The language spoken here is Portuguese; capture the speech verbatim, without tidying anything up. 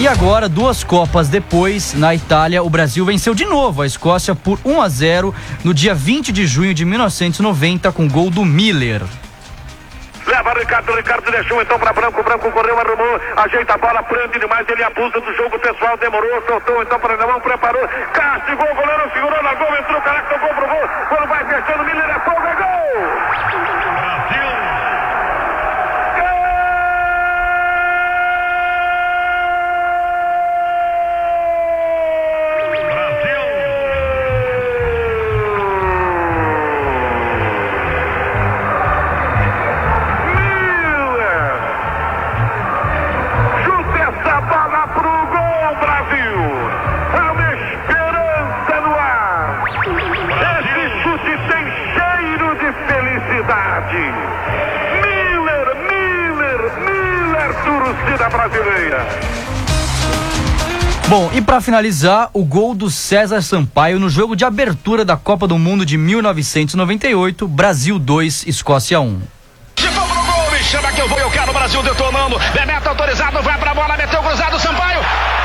E agora, duas Copas depois, na Itália, o Brasil venceu de novo a Escócia por um a zero no dia vinte de junho de mil novecentos e noventa com gol do Miller. Leva Ricardo, Ricardo deixou então para Branco, Branco correu, arrumou, ajeita a bola, prende demais, ele abusa do jogo pessoal, demorou, soltou então para Alemão, preparou, castigou, o goleiro segurou na gol, entrou, caraca, tocou pro gol, quando vai fechando, Miller é fogo, é gol! Brasil! Miller, Miller, Miller, torcida brasileira. Bom, e para finalizar, o gol do César Sampaio no jogo de abertura da Copa do Mundo de mil novecentos e noventa e oito, Brasil dois, Escócia um. Chegou pro gol, me chama que eu vou, eu quero o Brasil detonando. Bebeto autorizado, vai pra bola, meteu cruzado, Sampaio.